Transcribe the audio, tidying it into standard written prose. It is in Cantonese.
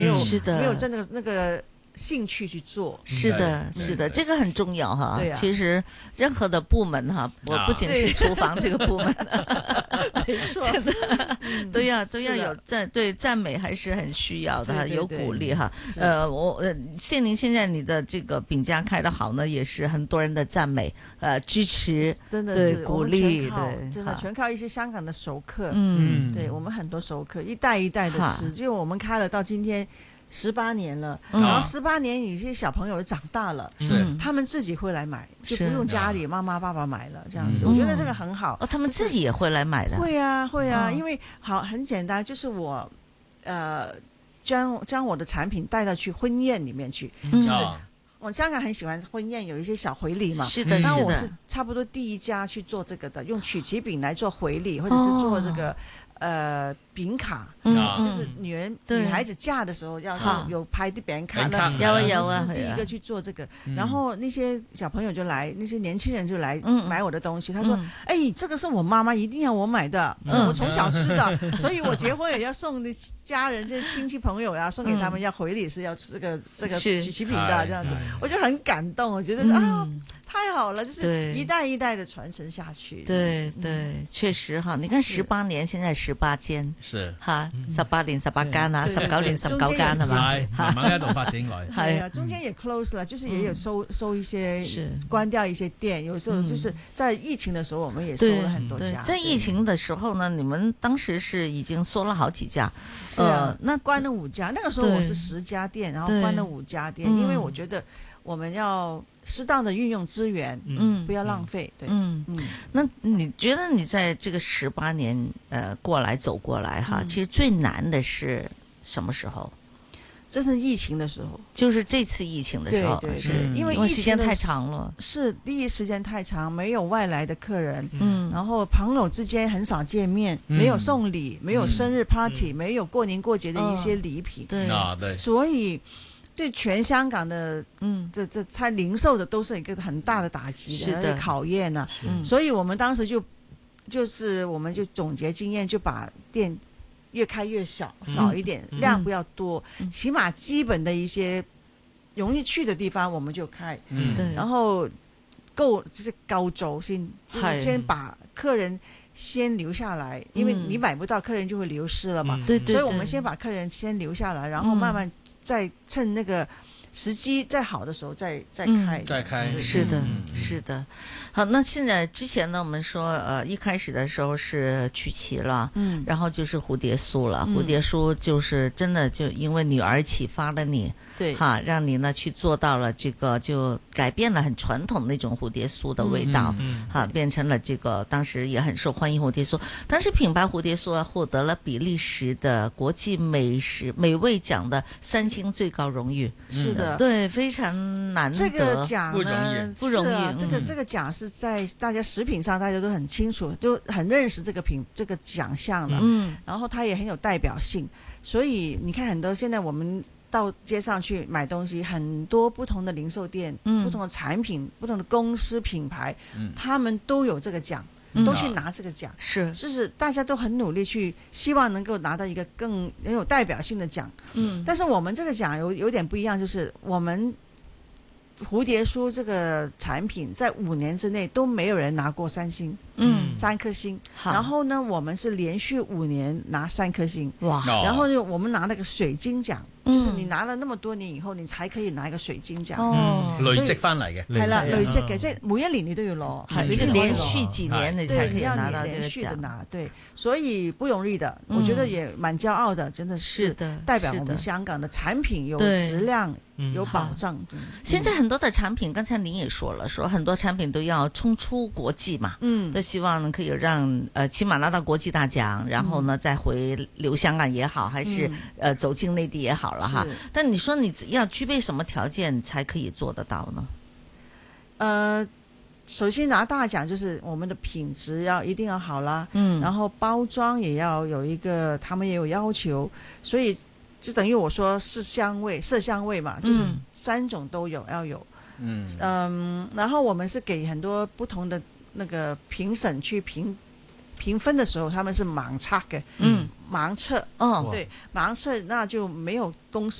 没有真的那个兴趣去做。 是的，是的，这个很重要哈。 对啊， 其实任何的部门哈，我不仅是厨房这个部门， 没错， 真的都要有赞美还是很需要的，有鼓励哈。谢宁现在你的这个饼家开得好呢，也是很多人的赞美，支持， 真的是鼓励， 对，真的全靠一些香港的熟客。对我们很多熟客一代一代的吃，就我们开了到今天18年了，然后18年有些小朋友长大了，他们自己会来买，就不用家里妈妈爸爸买了这样子。我觉得这个很好。 他们自己也会来买的。 会啊，因为很简单，就是我将我的产品带到去婚宴里面去，就是我香港很喜欢婚宴有一些小回礼嘛， 是的， 那我是差不多第一家去做这个的，用曲奇饼来做回礼，或者是做这个饼卡，就是女孩子嫁的时候要有拍的饼卡呢， 有啊， 第一个去做这个，然后那些小朋友就来，那些年轻人就来买我的东西，他说：“哎，这个是我妈妈一定要我买的，我从小吃的，所以我结婚也要送家人、这些亲戚朋友呀，送给他们要回礼是要这个曲奇饼的这样子，我就很感动，我觉得太好了，就是一代一代的傳承下去。 對對，確實哈，你看18年，現在18間， 是哈，18年18間啊，19年19間係嘛？ 慢慢一路發展來。 係啊，中間也 close 了，就是也有收一些，關掉一些店，有時候就是在疫情的時候，我們也收了很多家。 在疫情的時候呢，你們當時是已經縮了好幾家， 那關了5家，那個時候我是10家店，然後關了5家店，因為我覺得我們要適當的運用資源，不要浪費。對， 那你覺得你在這個18年走過來哈，其實最難的是什麼時候？ 這是疫情的時候， 就是這次疫情的時候，是因為時間太長了。是， 第一時間太長，沒有外來的客人，然後朋友之間很少見面，沒有送禮，沒有生日 party，沒有過年過節的一些禮品， 對， 所以對全香港的這菜零售的都是一個很大的打擊的考驗啊。所以我們當時就是我們就總結經驗，就把店越開越少一點，量不要多，起碼基本的一些容易去的地方我們就開，然後就是夠足先，就是先把客人先留下來，因為你買不到，客人就會流失了嘛。所以我們先把客人先留下來，然後慢慢再趁那個時機再好的時候再開。 是的，是的。好，那現在之前呢，我們說一開始的時候是曲奇了，然後就是蝴蝶酥了。蝴蝶酥就是真的就因為女兒啟發了你，對，哈，讓你呢去做到了這個，就改變了很傳統那種蝴蝶酥的味道，哈，變成了這個當時也很受歡迎蝴蝶酥。當時品牌蝴蝶酥獲得了比利時的國際美味獎的3星最高榮譽。 是的， 對，非常難得。 這個獎呢不容易， 這個獎是在大家食品上大家都很清楚，都很認識這個獎項了。然後它也很有代表性，所以你看很多現在我們到街上去買東西，很多不同的零售店、不同的產品、不同的公司品牌，他們都有這個獎，都去拿這個獎。就是大家都很努力去希望能夠拿到一個更有代表性的獎。但是我們這個獎有點不一樣，就是我們蝴蝶酥這個產品在5年之內都沒有人拿過3星，3顆星。然後呢，我們是連續5年拿3顆星。哇！然後我們拿那個水晶獎，就是你拿了那麼多年以後，你才可以拿一個水晶獎。 累積翻嚟嘅。 係啦，累積嘅，即係每一年你都要攞， 你是連續幾年你才可以拿到這個獎。 連續的拿，對，所以不容易的，我覺得也蠻驕傲的，真的是代表我們香港的產品有質量。有保障。 現在很多的產品，剛才您也說了，說很多產品都要衝出國際嘛，都希望可以讓起碼拿到國際大獎，然後呢再回流香港也好，還是走進內地也好了哈。但你說你要具備什麼條件才可以做得到呢？ 首先拿大獎就是我們的品質一定要好啦，然後包裝也要有一個，他們也有要求，所以就等於我說色香味嘛，就是3種都要有。然後我們是給很多不同的那個評審去評分的時候他們是盲測嘅，盲測， 哦， 對，盲測那就沒有公司